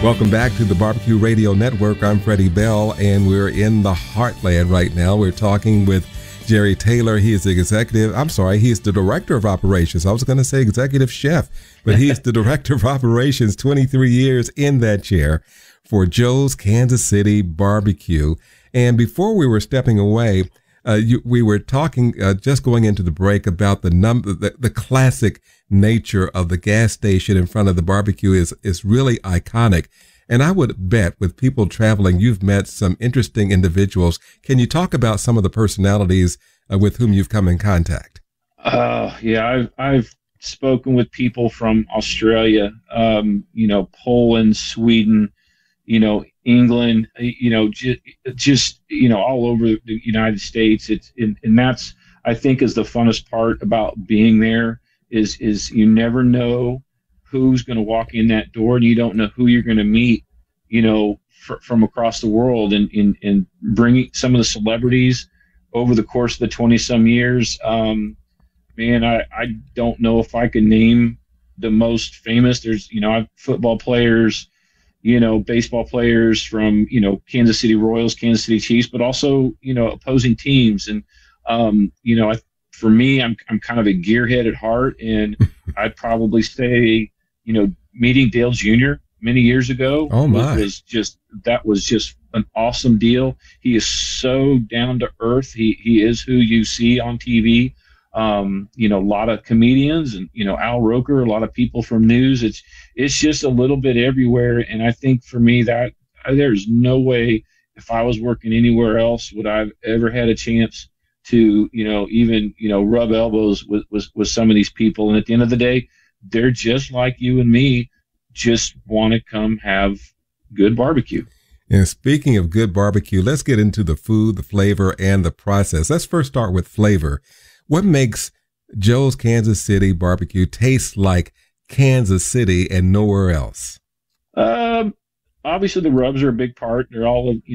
Welcome back to the Barbecue Radio Network. I'm Freddie Bell, and we're in the heartland right now. We're talking with Jerry Taylor. He is the he's the director of operations. I was going to say executive chef, but he is the director of operations, 23 years in that chair for Joe's Kansas City Barbecue. And before we were stepping away, we were talking, just going into the break, about the classic nature of the gas station in front of the barbecue is really iconic. And I would bet with people traveling, you've met some interesting individuals. Can you talk about some of the personalities with whom you've come in contact? Yeah, I've spoken with people from Australia, Poland, Sweden, England, just all over the United States. And that's, I think, is the funnest part about being there is you never know who's going to walk in that door, and you don't know who you're going to meet, from across the world, and bringing some of the celebrities over the course of the 20 some years. I don't know if I can name the most famous. There's, I've football players, baseball players from, Kansas City Royals, Kansas City Chiefs, but also, opposing teams. And, for me, I'm kind of a gearhead at heart, and I'd probably say, meeting Dale Jr. many years ago was just an awesome deal. He is so down to earth. He is who you see on TV. A lot of comedians and, Al Roker, a lot of people from news. It's just a little bit everywhere. And I think for me that there's no way if I was working anywhere else would I've ever had a chance to, even, rub elbows with some of these people. And at the end of the day, they're just like you and me, just want to come have good barbecue. And speaking of good barbecue, let's get into the food, the flavor, and the process. Let's first start with flavor. What makes Joe's Kansas City Barbecue taste like Kansas City and nowhere else? Obviously, the rubs are a big part. They're all,